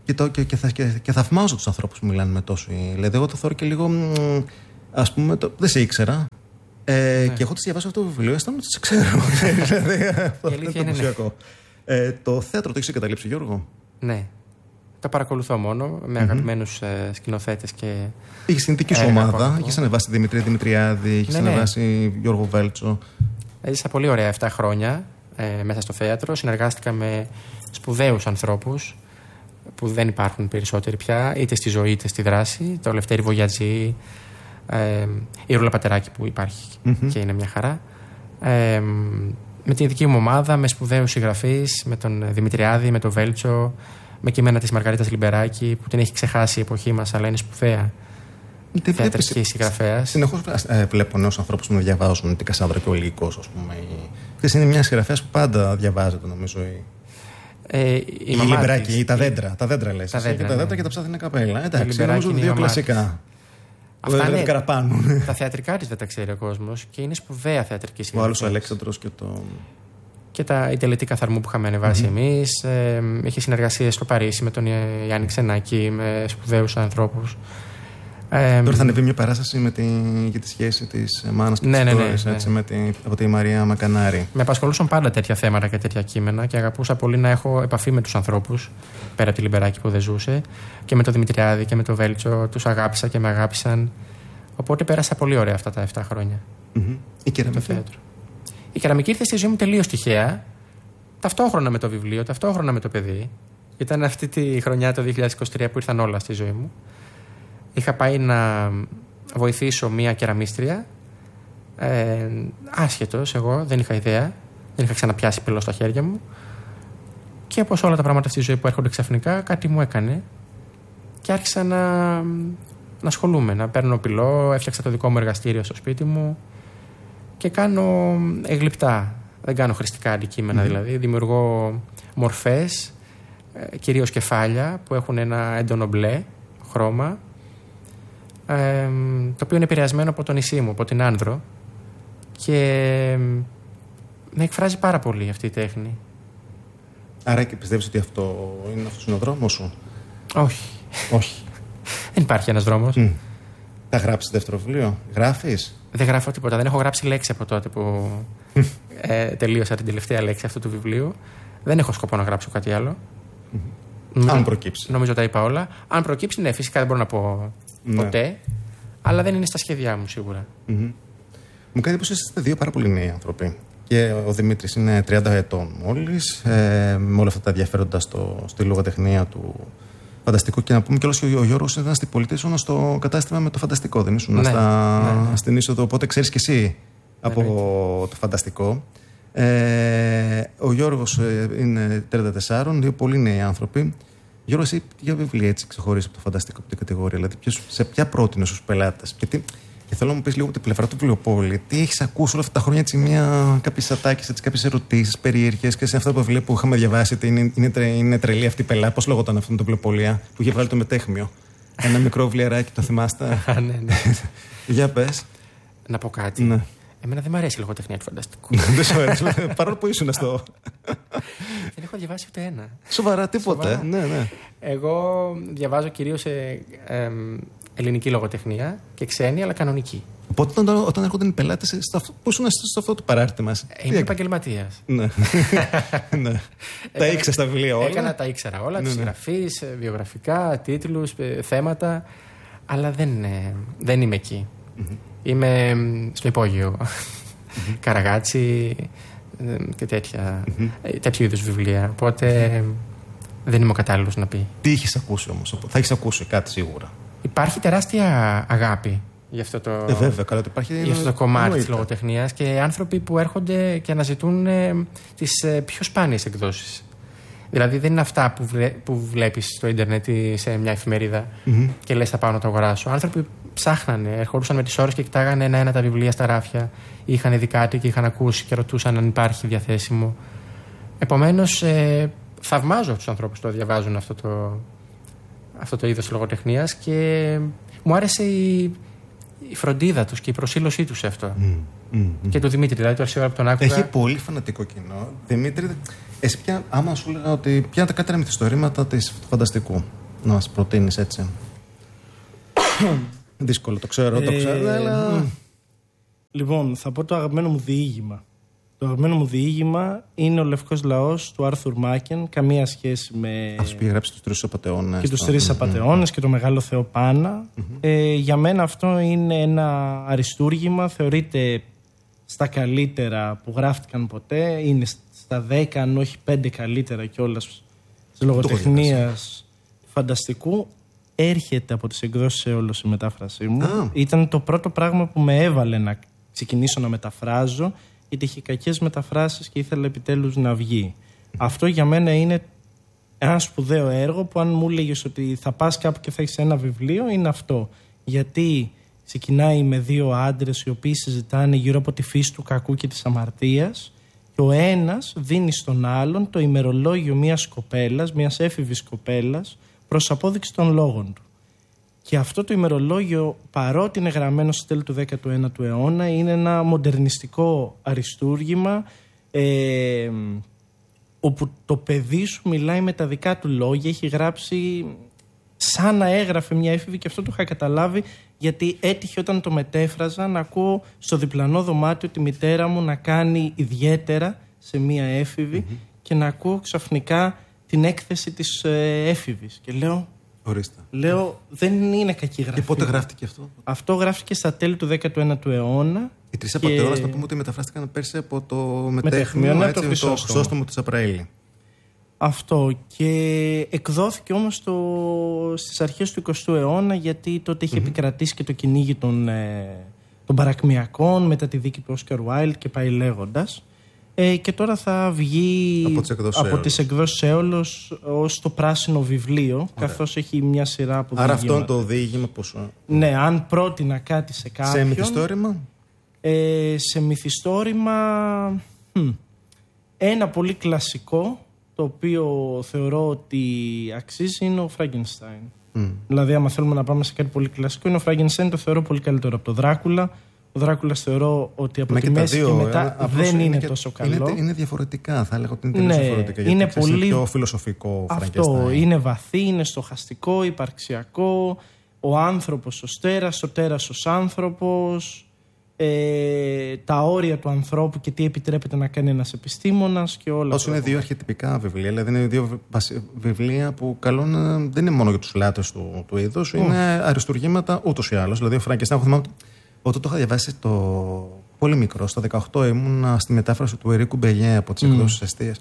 Και, το, και, και, και, και θαυμάζω τους ανθρώπους που μιλάνε με τόσο. Δηλαδή, εγώ το θεωρώ και λίγο. Ας πούμε, το, δεν σε ήξερα. Ε, ναι. Και εγώ τη διαβάσω αυτό το βιβλίο, αισθάνομαι ότι σε ξέρω. Δηλαδή, αυτό είναι εντυπωσιακό. Ε, το θέατρο το έχεις εγκαταλείψει, Γιώργο? Ναι. Το παρακολουθώ μόνο με mm-hmm. αγαπημένους ε, σκηνοθέτες και. Είχε την δική σου ομάδα, είχε ανεβάσει Δημητρία Δημητριάδη, είχε ναι, ανεβάσει ναι. Γιώργο Βέλτσο. Έζησα πολύ ωραία επτά χρόνια ε, μέσα στο θέατρο. Συνεργάστηκα με σπουδαίους ανθρώπους που δεν υπάρχουν περισσότεροι πια, είτε στη ζωή είτε στη δράση. Το Λευτέρη Βογιατζή, ε, η Ρούλα Πατεράκη που υπάρχει mm-hmm. και είναι μια χαρά. Ε, με την δική μου ομάδα, με σπουδαίους συγγραφείς, με τον Δημητριάδη, με τον Βέλτσο, με κείμενα της Μαργαρίτας Λιμπεράκη που την έχει ξεχάσει η εποχή μας, αλλά είναι σπουδαία θεατρική συγγραφέας. Συνεχώς ε, βλέπω νέους ανθρώπους που να διαβάζουν την Κασάνδρα και ο Λυκός, ας πούμε. Και είναι μια συγγραφέας που πάντα διαβάζεται, νομίζω. Η, ε, η, η Λιμπεράκη, ή τα δέντρα. Τα δέντρα λες. Τα δέντρα, και τα δέντρα ναι. και τα ψάθινα καπέλα. Εντάξει, είναι νομίζω δύο κλασικά. Αυτά είναι, τα θεατρικά της δεν τα ξέρει ο κόσμος και είναι σπουδαία θεατρική συγγραφέα. Ο άλλος ο Αλέξανδρος και το. Και τα, η τελετή Καθαρμού που είχαμε ανεβάσει mm-hmm. εμείς. Ε, είχε συνεργασίες στο Παρίσι με τον Γιάννη Ξενάκη, με σπουδαίους ανθρώπους. Ε, Τώρα θα ανεβεί μια παράσταση με τη, για τη σχέση της μάνας και ναι, της ναι, κόρης, ναι, ναι. ναι. από τη Μαρία Μακανάρη. Με απασχολούσαν πάντα τέτοια θέματα και τέτοια κείμενα και αγαπούσα πολύ να έχω επαφή με τους ανθρώπους, πέρα από τη Λιμπεράκη που δεν ζούσε. Και με τον Δημητριάδη και με τον Βέλτσο, τους αγάπησα και με αγάπησαν. Οπότε πέρασα πολύ ωραία αυτά τα επτά χρόνια. Mm-hmm. Η κεραμική. Η κεραμική ήρθε στη ζωή μου τελείως τυχαία, ταυτόχρονα με το βιβλίο, ταυτόχρονα με το παιδί. Ήταν αυτή τη χρονιά το δύο χιλιάδες είκοσι τρία που ήρθαν όλα στη ζωή μου. Είχα πάει να βοηθήσω μία κεραμίστρια. Ε, άσχετος εγώ, δεν είχα ιδέα. Δεν είχα ξαναπιάσει πυλό στα χέρια μου. Και όπως όλα τα πράγματα στη ζωή που έρχονται ξαφνικά, κάτι μου έκανε. Και άρχισα να, να ασχολούμαι, να παίρνω πυλό. Έφτιαξα το δικό μου εργαστήριο στο σπίτι μου. Και κάνω εγλυπτά. Δεν κάνω χρηστικά αντικείμενα mm-hmm. δηλαδή. Δημιουργώ μορφές, κυρίως κεφάλια που έχουν ένα έντονο μπλε χρώμα. Ε, το οποίο είναι επηρεασμένο από το νησί μου, από την Άνδρο. Και με εκφράζει πάρα πολύ αυτή η τέχνη. Άρα και πιστεύεις ότι αυτό είναι, αυτός είναι ο δρόμος σου? Όχι. Όχι. Δεν υπάρχει ένας δρόμος. Mm. Θα γράψεις δεύτερο βιβλίο? Γράφεις? Δεν γράφω τίποτα. Δεν έχω γράψει λέξη από τότε που ε, τελείωσα την τελευταία λέξη αυτού του βιβλίου. Δεν έχω σκοπό να γράψω κάτι άλλο. Mm-hmm. Νομίζω, αν προκύψει. Νομίζω τα είπα όλα. Αν προκύψει, ναι, φυσικά δεν μπορώ να πω ναι. ποτέ. Αλλά δεν είναι στα σχέδιά μου σίγουρα. Mm-hmm. Μου κάνει εντύπωση ότι είστε δύο πάρα πολύ νέοι άνθρωποι. Και ο Δημήτρης είναι τριάντα ετών μόλις, ε, με όλα αυτά τα ενδιαφέροντα στο, στη λογοτεχνία του φανταστικού. Και να πούμε κιόλας ότι ο Γιώργος ήταν στην πολιτεία, ήσουν στο κατάστημα με το φανταστικό. Δεν ήσουν ναι, στα, ναι, ναι. στην είσοδο, οπότε ξέρεις κι εσύ από ναι, το φανταστικό. Ε, ο Γιώργος ε, είναι τριάντα τέσσερα, δύο πολύ νέοι άνθρωποι. Γιώργο, εσύ για βιβλία έτσι ξεχωρίζει από το φανταστικό από την κατηγορία? Δηλαδή, ποιος, σε ποια πρότεινε στους πελάτες? Και, τι, και θέλω να μου πεις λίγο από την πλευρά του βιβλιοπόλη, τι έχεις ακούσει όλα αυτά τα χρόνια, έτσι, μια, κάποιες ατάκες, έτσι, κάποιες ερωτήσεις περίεργες και σε αυτά τα βιβλία που είχαμε διαβάσει, ότι είναι, είναι, τρε, είναι τρελή αυτή η πελάτη. Πώς λεγόταν αυτό το βιβλιοπολία που είχε βγάλει το μετέχμιο? Ένα μικρό βιβλιαράκι, το θυμάστε? ναι, ναι. Για πες. Να πω κάτι. Ναι. Εμένα δεν μου αρέσει η λογοτεχνία του φανταστικού. Δεν σου αρέσει, παρόλο που ήσουν στο. Δεν έχω διαβάσει ούτε ένα. Σοβαρά, τίποτε. Σοβαρά. Ναι, ναι. Εγώ διαβάζω κυρίως σε ε, ελληνική λογοτεχνία και ξένη, αλλά κανονική. Οπότε όταν, όταν έρχονταν οι πελάτες, που ήσουν στο αυτό το παράρτη μας? Είμαι επαγγελματίας. Ναι. ναι. Τα ήξερα στα βιβλία όλα. Έκανα τα ήξερα όλα, τις συγγραφείς, βιογραφικά, τίτλους, θέματα, αλλά δεν, δεν είμαι εκεί. Mm-hmm. Είμαι στο υπόγειο. Mm-hmm. Καραγάτσι και τέτοια, mm-hmm. τέτοιου είδους βιβλία. Οπότε δεν είμαι ο κατάλληλος να πει. Τι έχεις ακούσει όμως? Θα έχεις ακούσει κάτι σίγουρα. Υπάρχει τεράστια αγάπη για αυτό το, ε, βέβαια, καλά, υπάρχει, για αυτό το κομμάτι της λογοτεχνίας και άνθρωποι που έρχονται και αναζητούν ε, τις ε, πιο σπάνιες εκδόσεις. Δηλαδή δεν είναι αυτά που, βλέ, που βλέπεις στο ίντερνετ ή σε μια εφημερίδα mm-hmm. και λες θα πάω να το αγοράσω. Άνθρωποι ψάχνανε, ερχόντουσαν με τις ώρες και κοιτάγανε ένα-ένα τα βιβλία στα ράφια, είχαν δει κάτι και είχαν ακούσει και ρωτούσαν αν υπάρχει διαθέσιμο. Επομένως, ε, θαυμάζω τους ανθρώπους που το διαβάζουν αυτό το, αυτό το είδος λογοτεχνίας και μου άρεσε η, η φροντίδα τους και η προσήλωσή τους σε αυτό. Mm, mm, mm. Και του Δημήτρη, δηλαδή, το ώρα που τον άκουγα. Έχει πολύ φανατικό κοινό. Δημήτρη, εσύ πια, άμα σου έλεγα ότι ποια είναι τα καλύτερα μυθιστορήματα της φανταστικού, να μας προτείνεις έτσι. Δύσκολο, το ξέρω, το ξέρω, ε, αλλά... Λοιπόν, θα πω το αγαπημένο μου διήγημα. Το αγαπημένο μου διήγημα είναι ο Λευκός Λαός του Άρθουρ Μάκεν. Καμία σχέση με. Αυτό που είχε γράψει τους τρεις απατεώνες. Και τους τρεις απατεώνες και το Μεγάλο Θεό Πάνα. Mm-hmm. Ε, για μένα αυτό είναι ένα αριστούργημα. Θεωρείται στα καλύτερα που γράφτηκαν ποτέ. Είναι στα δέκα, αν όχι πέντε καλύτερα κιόλας της λογοτεχνίας του φανταστικού. Έρχεται από τις εκδόσεις Αίολος η μετάφρασή μου. Ah. Ήταν το πρώτο πράγμα που με έβαλε να ξεκινήσω να μεταφράζω. Γιατί είχε κακές μεταφράσεις και ήθελα επιτέλους να βγει. Αυτό για μένα είναι ένα σπουδαίο έργο που αν μου έλεγες ότι θα πας κάπου και θα έχεις ένα βιβλίο, είναι αυτό. Γιατί ξεκινάει με δύο άντρες οι οποίοι συζητάνε γύρω από τη φύση του κακού και της αμαρτίας και ο ένας δίνει στον άλλον το ημερολόγιο μιας κοπέλας, μιας έφηβης κοπέλας προς απόδειξη των λόγων του. Και αυτό το ημερολόγιο, παρότι είναι γραμμένο στο τέλος του δέκατου ένατου αιώνα, είναι ένα μοντερνιστικό αριστούργημα ε, όπου το παιδί σου μιλάει με τα δικά του λόγια, έχει γράψει σαν να έγραφε μια έφηβη και αυτό το είχα καταλάβει γιατί έτυχε όταν το μετέφραζα να ακούω στο διπλανό δωμάτιο τη μητέρα μου να κάνει ιδιαίτερα σε μια έφηβη mm-hmm. και να ακούω ξαφνικά την έκθεση της ε, έφηβης και λέω... Ορίστε. Λέω, δεν είναι κακή γραφή. Και πότε γράφτηκε αυτό? Αυτό γράφτηκε στα τέλη του δέκατου ένατου αιώνα. Οι τρεις απατεώνες, να πούμε ότι μεταφράστηκαν πέρσι από το μετέχμιο, ναι, έτσι, το Χρυσόστομο της Απραήλη. Αυτό. Και εκδόθηκε όμως το... στις αρχές του εικοστού αιώνα, γιατί τότε είχε mm-hmm. επικρατήσει και το κυνήγι των, ε, των παρακμιακών μετά τη δίκη του Όσκαρ Βάιλντ και πάει λέγοντας. Ε, και τώρα θα βγει από τις εκδόσεις, από τις εκδόσεις Αίολος ως το πράσινο βιβλίο. Ωραία. Καθώς έχει μια σειρά από άρα αυτό είναι το διήγημα πόσο... Ναι, αν πρότεινα κάτι σε κάποιον... Σε μυθιστόρημα? Ε, σε μυθιστόρημα... Hm, ένα πολύ κλασικό, το οποίο θεωρώ ότι αξίζει, είναι ο Φράγκενστάιν. Mm. Δηλαδή, άμα θέλουμε να πάμε σε κάτι πολύ κλασικό, είναι ο Φράγκενστάιν, το θεωρώ πολύ καλύτερο από το Δράκουλα. Ο Δράκουλας θεωρώ ότι από Μα τη μέση και, δύο, και μετά ε, δεν είναι, είναι και, τόσο καλό. Είναι, είναι διαφορετικά, θα έλεγα ότι είναι τελείως ναι, διαφορετικά. Είναι γιατί πολύ... είναι πιο φιλοσοφικό. Αυτό είναι βαθύ, είναι στοχαστικό, υπαρξιακό. Ο άνθρωπος ως τέρας, ο τέρας ως άνθρωπος. Ε, τα όρια του ανθρώπου και τι επιτρέπεται να κάνει ένας επιστήμονας και όλα. Όσο είναι δύο αρχετυπικά βιβλία, δηλαδή είναι δύο βιβλία που καλούν, δεν είναι μόνο για τους λάτρες του, του είδους, oh. είναι αριστουργήματα ούτως ή άλλως. Δηλαδή ο Φραγκενστάιν, έχω θυμάμαι. Όταν το είχα διαβάσει το πολύ μικρό, στα δεκαοκτώ ήμουν στη μετάφραση του Ερίκου Μπελιέ από τις mm. εκδόσεις Εστίας.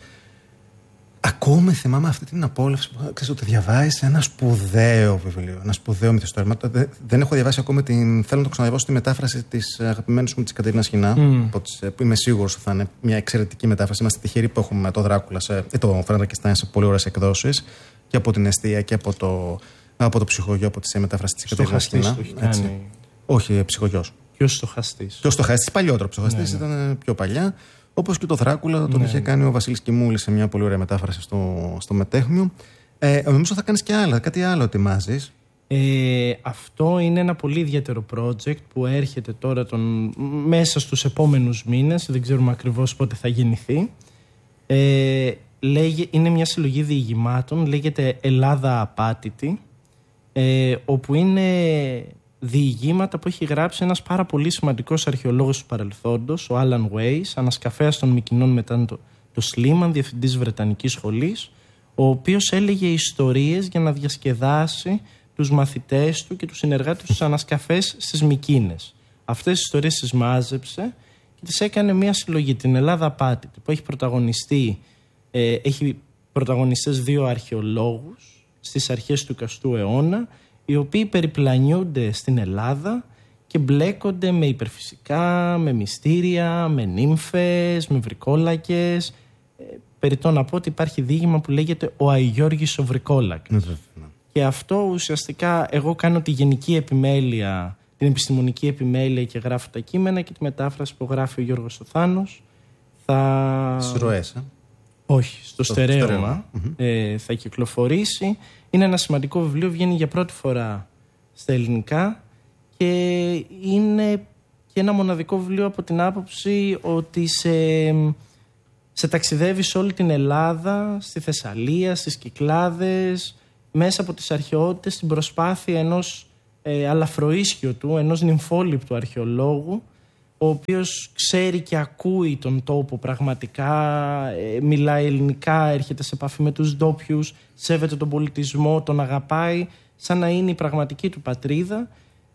Ακόμα θυμάμαι αυτή την απόλαυση που ξέρεις ότι διαβάζεις ένα σπουδαίο βιβλίο, ένα σπουδαίο μυθιστόρημα. Δεν έχω διαβάσει ακόμα την. Θέλω να το ξαναδιαβάσω τη μετάφραση της αγαπημένης μου της Κατερίνα Χινά. Mm. Που είμαι σίγουρος ότι θα είναι μια εξαιρετική μετάφραση. Είμαστε τυχεροί που έχουμε το Δράκουλα, σε, το Φραγκενστάιν σε πολύ ωραίες εκδόσεις και από την Εστία και από το, από το ψυχογειό, από τη μετάφραση της Κατερίνα Χινά. Όχι, ψυχογειός. Ποιο στοχαστής. Ποιο στοχαστής, παλιότερο ψυχογειός, ναι, ναι. Ήταν πιο παλιά. Όπως και το Δράκουλα, τον ναι. είχε κάνει ο Βασίλης Κιμούλης σε μια πολύ ωραία μετάφραση στο, στο μετέχμιο. Ε, νομίζω θα κάνεις και άλλα, κάτι άλλο ετοιμάζεις. Ε, αυτό είναι ένα πολύ ιδιαίτερο project που έρχεται τώρα τον, μέσα στους επόμενους μήνες. Δεν ξέρουμε ακριβώς πότε θα γεννηθεί. Ε, λέγε, είναι μια συλλογή διηγημάτων, λέγεται Ελλάδα Απάτητη, ε, όπου είναι διηγήματα που έχει γράψει ένας πάρα πολύ σημαντικός αρχαιολόγος του παρελθόντος, ο Άλαν Βέις, ανασκαφέας των Μυκηνών μετά το, το Σλίμαν, διευθυντής Βρετανικής σχολής, ο οποίος έλεγε ιστορίες για να διασκεδάσει τους μαθητές του και τους συνεργάτες του στους ανασκαφές στις Μυκήνες. Αυτές τις ιστορίες τις μάζεψε και τις έκανε μια συλλογή, την Ελλάδα Απάτητη, που έχει πρωταγωνιστεί, ε, έχει πρωταγωνιστές δύο αρχαιολόγους στις αρχές του εικοστού αιώνα, οι οποίοι περιπλανιούνται στην Ελλάδα και μπλέκονται με υπερφυσικά, με μυστήρια, με νύμφες, με βρικόλακες. Ε, περιττό να πω ότι υπάρχει διήγημα που λέγεται «Ο Αϊγιώργης ο Βρικόλακας». Mm-hmm. Και αυτό ουσιαστικά εγώ κάνω τη γενική επιμέλεια, την επιστημονική επιμέλεια και γράφω τα κείμενα και τη μετάφραση που γράφει ο Γιώργος ο Θάνος. Θα... Στις ροές, ε? Όχι, στο, στο στερέωμα mm-hmm. ε, θα κυκλοφορήσει. Είναι ένα σημαντικό βιβλίο, βγαίνει για πρώτη φορά στα ελληνικά και και είναι και ένα μοναδικό βιβλίο από την άποψη ότι σε, σε ταξιδεύει σε όλη την Ελλάδα, στη Θεσσαλία, στις Κυκλάδες, μέσα από τις αρχαιότητες, στην προσπάθεια ενός ε, αλαφροίσχυωτου, ενός νυμφόληπτου αρχαιολόγου, ο οποίος ξέρει και ακούει τον τόπο πραγματικά, ε, μιλάει ελληνικά, έρχεται σε επαφή με τους ντόπιους, σέβεται τον πολιτισμό, τον αγαπάει σαν να είναι η πραγματική του πατρίδα,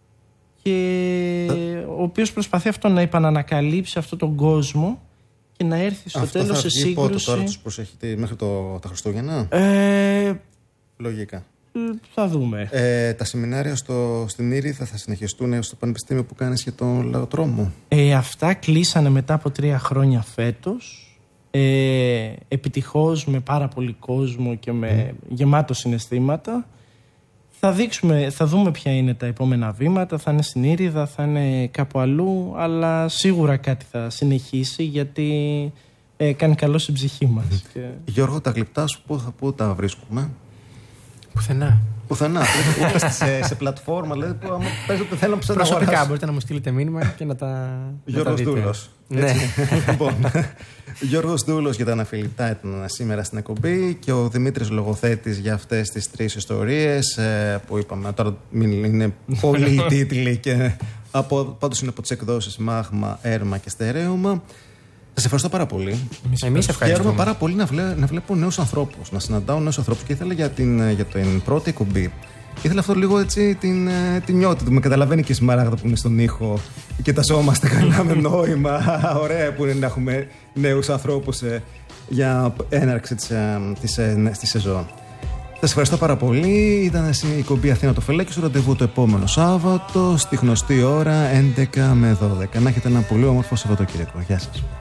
και ο οποίος προσπαθεί αυτό να επανανακαλύψει αυτόν τον κόσμο και να έρθει στο αυτό τέλος θα σε βγει σύγκρουση. Πότε τώρα τους προσέχετε, μέχρι το, τα Χριστούγεννα? Ε, Λογικά. Θα δούμε. Ε, τα σεμινάρια στο, στην Ήριδα θα συνεχιστούν στο πανεπιστήμιο που κάνεις για τον λαοτρόμο? Ε, αυτά κλείσανε μετά από τρία χρόνια φέτος. Ε, επιτυχώς, με πάρα πολύ κόσμο και με mm. γεμάτο συναισθήματα. Θα δείξουμε, θα δούμε ποια είναι τα επόμενα βήματα. Θα είναι στην Ήριδα, θα είναι κάπου αλλού, αλλά σίγουρα κάτι θα συνεχίσει, γιατί ε, κάνει καλό στην ψυχή μας. Mm. Και... Γιώργο, τα γλυπτά σου πού, πού τα βρίσκουμε? Πουθενά. Πουθενά. Ούτε σε, σε πλατφόρμα, δηλαδή, που άμα παίζετε θέλω να ψάχνω. Προσωπικά μπορείτε να μου στείλετε μήνυμα και να τα. Γιώργος Δούλος. Ναι. Λοιπόν, Γιώργος Δούλος για τα αναφιλητά ήταν σήμερα στην εκπομπή, και ο Δημήτρης Λογοθέτης για αυτές τις τρεις ιστορίες ε, που είπαμε. Τώρα είναι πολλοί οι τίτλοι, και από, πάντως είναι από τις εκδόσεις Μάγμα, Έρμα και Στερέωμα. Σας ευχαριστώ πάρα πολύ. Εμείς ευχαριστούμε. Χαίρομαι πάρα πολύ να, βλέ, να βλέπω νέους ανθρώπους, να συναντάω νέους ανθρώπους, και ήθελα για την, για την πρώτη εκπομπή. Ήθελα αυτό λίγο έτσι την, την νιώτη του. Με καταλαβαίνει και η Σμαράγδα που είναι στον ήχο. Κοιταζόμαστε καλά με νόημα. Ωραία που είναι να έχουμε νέους ανθρώπους ε, για έναρξη της, ε, της, ε, στη σεζόν. Σας ευχαριστώ πάρα πολύ. Ήταν η εκπομπή Αθήνα το Φελέκι. Στο ραντεβού το επόμενο Σάββατο στη γνωστή ώρα έντεκα με δώδεκα. Να έχετε ένα πολύ όμορφο Σαββατοκύριακο. Γεια σας.